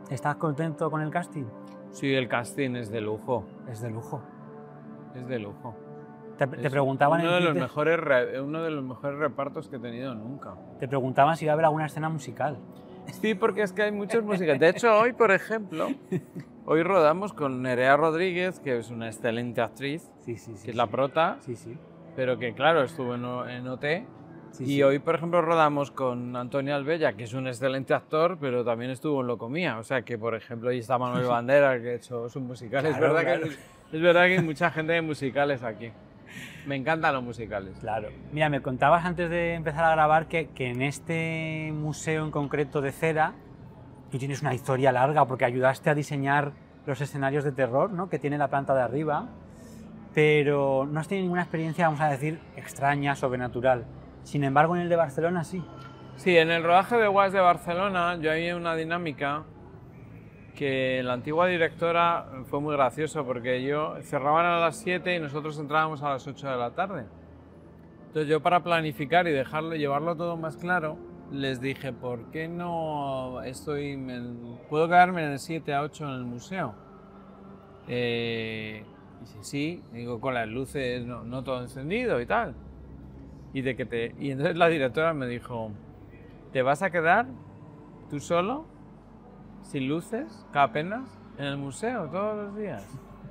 ¿Estás contento con el casting? Sí, el casting es de lujo. Es de lujo. Es de lujo. Te preguntaban uno de los Twitter, mejores repartos que he tenido nunca. te preguntaban si iba a haber alguna escena musical. Sí, porque es que hay muchas músicas. De hecho, hoy, por ejemplo, hoy rodamos con Nerea Rodríguez, que es una excelente actriz, Sí, sí, sí. que es la prota, Sí, sí. pero que, claro, estuvo en OT. Sí, Y sí. hoy, por ejemplo, rodamos con Antonio Albella, que es un excelente actor, pero también estuvo en Locomía. O sea que, por ejemplo, ahí está Manuel Bandera, que ha hecho sus musicales. Claro, Es verdad que hay mucha gente de musicales aquí. Me encantan los musicales. Claro. Mira, me contabas antes de empezar a grabar que en este museo en concreto de cera, tú tienes una historia larga porque ayudaste a diseñar los escenarios de terror, ¿no?, que tiene la planta de arriba, pero no has tenido ninguna experiencia, vamos a decir, extraña, sobrenatural. Sin embargo, en el de Barcelona sí. Sí, en el rodaje de Was de Barcelona yo había una dinámica que la antigua directora fue muy gracioso porque cerraban a las 7 y nosotros entrábamos a las 8 de la tarde. Entonces yo, para planificar y llevarlo todo más claro, les dije, ¿por qué no puedo quedarme en el 7 a 8 en el museo? Y sí, digo, con las luces, no todo encendido y tal. Y entonces la directora me dijo, ¿te vas a quedar tú solo, sin luces, apenas, en el museo todos los días?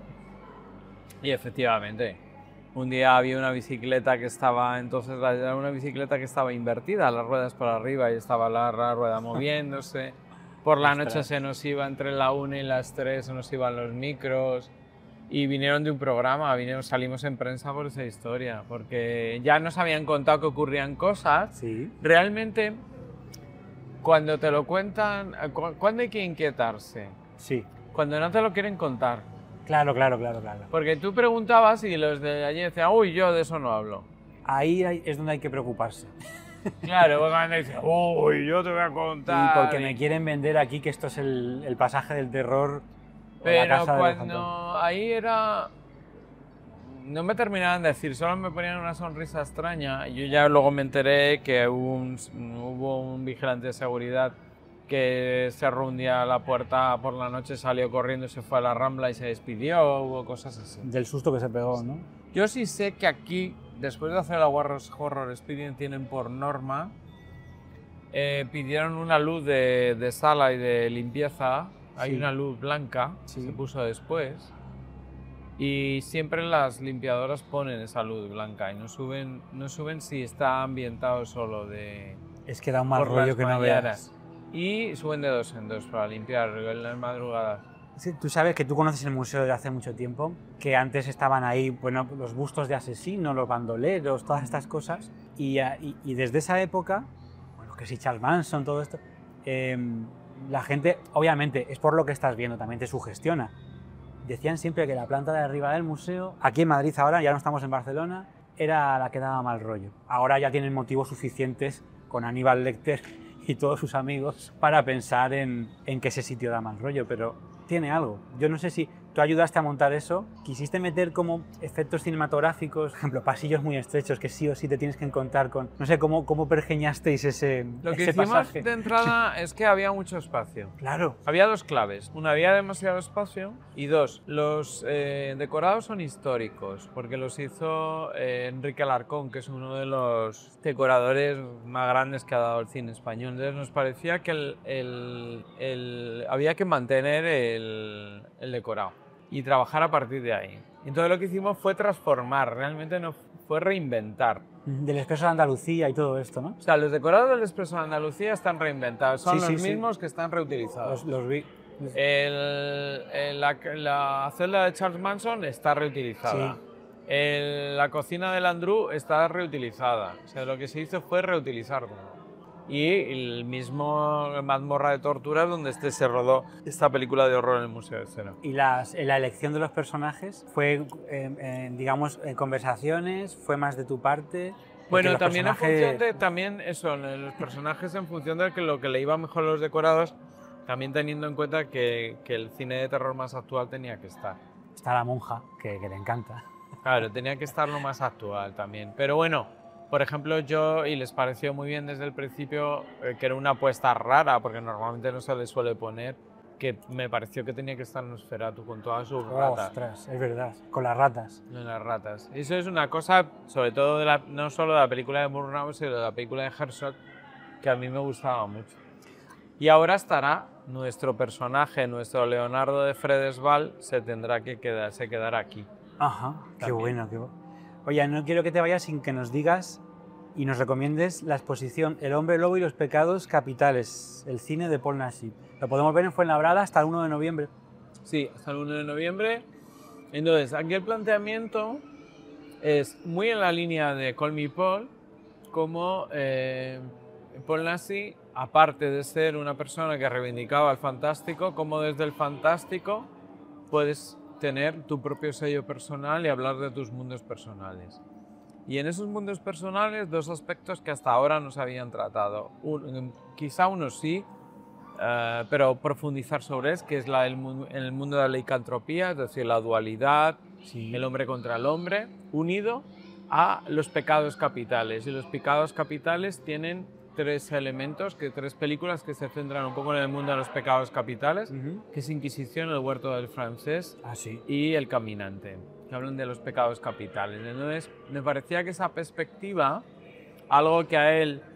Y efectivamente, un día había una bicicleta que estaba, era una bicicleta que estaba invertida, las ruedas por arriba y estaba la rueda moviéndose. Por la noche se nos iba, entre la 1 y las 3 se nos iban los micros. Y vinieron de un programa, salimos en prensa por esa historia, porque ya nos habían contado que ocurrían cosas. Sí. Realmente, cuando te lo cuentan, ¿cuándo hay que inquietarse? Sí. Cuando no te lo quieren contar. Claro. Porque tú preguntabas y los de allí decían, uy, yo de eso no hablo. Ahí es donde hay que preocuparse. Claro, cuando dicen, uy, yo te voy a contar. Y porque me quieren vender aquí que esto es el pasaje del terror. Pero cuando ahí era... No me terminaban de decir, solo me ponían una sonrisa extraña. Y yo ya luego me enteré que hubo un vigilante de seguridad que cerró un día la puerta por la noche, salió corriendo, se fue a la Rambla y se despidió, hubo cosas así. Del susto que se pegó, ¿no? Yo sí sé que aquí, después de hacer la Horror Experience, tienen por norma, pidieron una luz de sala y de limpieza. Hay una luz blanca, se puso después, y siempre las limpiadoras ponen esa luz blanca y no suben si está ambientado solo de... Es que da un mal rollo que no veas. Y suben de 2 en 2 para limpiar en las madrugadas. Sí, tú sabes que tú conoces el museo desde hace mucho tiempo, que antes estaban ahí, bueno, los bustos de asesinos, los bandoleros, todas estas cosas, y desde esa época, bueno, que si Charles Manson, todo esto, la gente, obviamente, es por lo que estás viendo, también te sugestiona. Decían siempre que la planta de arriba del museo, aquí en Madrid ahora, ya no estamos en Barcelona, era la que daba mal rollo. Ahora ya tienen motivos suficientes con Aníbal Lecter y todos sus amigos para pensar en que ese sitio da mal rollo, pero tiene algo. Yo no sé si tú ayudaste a montar eso, quisiste meter como efectos cinematográficos, por ejemplo, pasillos muy estrechos que sí o sí te tienes que encontrar con... No sé, ¿cómo pergeñasteis ese pasaje? Lo que hicimos de entrada es que había mucho espacio. Claro. Había dos claves. Una, había demasiado espacio, y dos, los decorados son históricos, porque los hizo Enrique Alarcón, que es uno de los decoradores más grandes que ha dado el cine español. Entonces nos parecía que había que mantener el decorado y trabajar a partir de ahí. Entonces lo que hicimos fue transformar, realmente no fue reinventar. Del Expreso de Andalucía y todo esto, ¿no? O sea, los decorados del Expreso de Andalucía están reinventados, son los mismos que están reutilizados. Los vi. La celda de Charles Manson está reutilizada. Sí. La cocina del Andrew está reutilizada. O sea, lo que se hizo fue reutilizarlo. Y el mismo Mazmorra de Torturas, donde se rodó esta película de horror en el Museo de Cera. ¿Y la elección de los personajes fue, digamos, en conversaciones? ¿Fue más de tu parte? Bueno, también en función de los personajes, en función de lo que le iba mejor a los decorados, también teniendo en cuenta que el cine de terror más actual tenía que estar. Está la monja, que le encanta. Claro, tenía que estar lo más actual también. Pero bueno, por ejemplo, y les pareció muy bien desde el principio, que era una apuesta rara, porque normalmente no se le suele poner, que me pareció que tenía que estar en Nosferatu con todas sus ratas. Ostras, es verdad, con las ratas. En las ratas. Eso es una cosa, sobre todo, no solo de la película de Murnau, sino de la película de Herzog, que a mí me gustaba mucho. Y ahora estará nuestro personaje, nuestro Leonardo de Fredesval, se quedará aquí. Ajá, qué También. bueno, qué bueno. Oye, no quiero que te vayas sin que nos digas y nos recomiendes la exposición El hombre lobo y los pecados capitales, el cine de Paul Naschy. Lo podemos ver en Fuenlabrada hasta el 1 de noviembre. Sí, hasta el 1 de noviembre. Entonces, aquí el planteamiento es muy en la línea de Call Me Paul, como Paul Naschy, aparte de ser una persona que reivindicaba el fantástico, como desde el fantástico puedes tener tu propio sello personal y hablar de tus mundos personales. Y en esos mundos personales, dos aspectos que hasta ahora no se habían tratado. Quizá uno sí, pero profundizar sobre eso, que es en el mundo de la licantropía, es decir, la dualidad, Sí. el hombre contra el hombre, unido a los pecados capitales. Y los pecados capitales tienen tres elementos, tres películas que se centran un poco en el mundo de los pecados capitales, que es Inquisición, El huerto del francés Sí. y El caminante, que hablan de los pecados capitales. Entonces, me parecía que esa perspectiva, algo que a él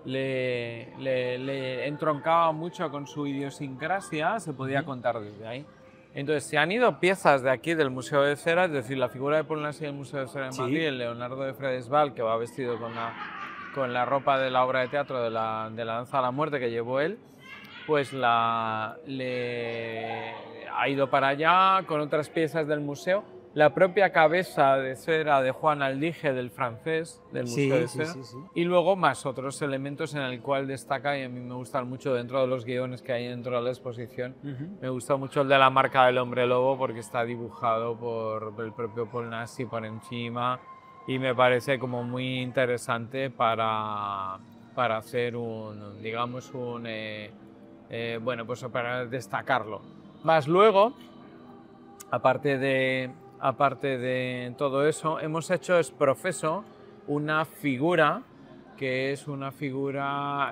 le entroncaba mucho con su idiosincrasia, se podía contar desde ahí. Entonces, se han ido piezas de aquí del Museo de Cera, es decir, la figura de Paul Naschy en el Museo de Cera de Madrid, el Leonardo de Fredesval, que va vestido con la ropa de la obra de teatro de la danza a la muerte que llevó él, pues ha ido para allá con otras piezas del museo. La propia cabeza de cera de Juan Aldige, del francés, del Museo de Cera. Sí. Y luego más otros elementos en el cual destaca, y a mí me gustan mucho dentro de los guiones que hay dentro de la exposición. Me gusta mucho el de la marca del hombre lobo porque está dibujado por el propio Paul Naschy por encima y me parece como muy interesante para hacer pues para destacarlo. Más luego, aparte de todo eso, hemos hecho ex profeso una figura que es una figura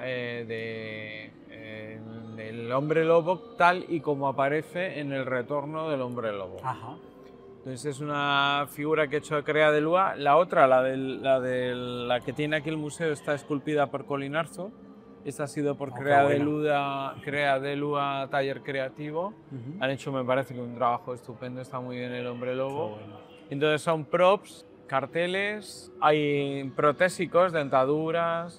del hombre lobo tal y como aparece en El retorno del hombre lobo. Ajá. Entonces es una figura que he hecho de Crea de Lua. La otra, la que tiene aquí el museo, está esculpida por Colin Arzo. Esta ha sido por Crea de Lua Taller Creativo. Han hecho, me parece, que un trabajo estupendo, está muy bien el hombre lobo. Entonces son props, carteles, hay protésicos, dentaduras,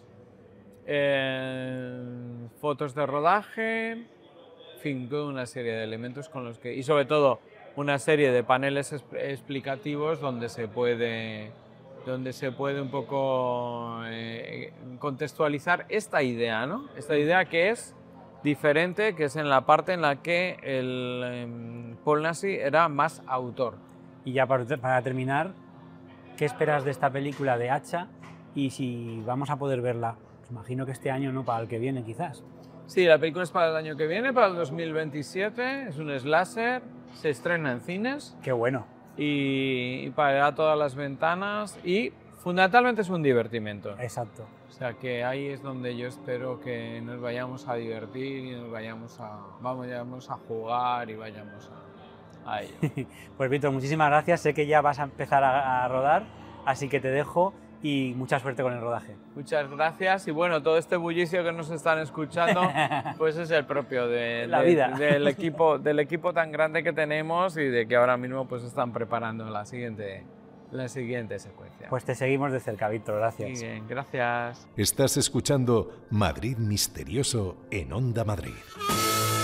fotos de rodaje, en fin, toda una serie de elementos con los que... Y sobre todo una serie de paneles explicativos donde se puede un poco contextualizar esta idea, ¿no? Esta idea que es diferente, que es en la parte en la que Paul Naschy era más autor. Y ya para terminar, ¿qué esperas de esta película de Hacha y si vamos a poder verla? Pues imagino que este año, no, para el que viene quizás. Sí, la película es para el año que viene, para el 2027, es un slasher, se estrena en cines. ¡Qué bueno! Y para todas las ventanas y fundamentalmente es un divertimento. Exacto. O sea que ahí es donde yo espero que nos vayamos a divertir y nos vayamos a jugar y vayamos a ello. Pues Víctor, muchísimas gracias. Sé que ya vas a empezar a rodar, así que te dejo y mucha suerte con el rodaje. Muchas gracias y bueno, todo este bullicio que nos están escuchando pues es el propio la vida. del equipo tan grande que tenemos y de que ahora mismo pues están preparando la siguiente secuencia. Pues te seguimos de cerca, Víctor, gracias. Muy bien, gracias. Estás escuchando Madrid Misterioso en Onda Madrid.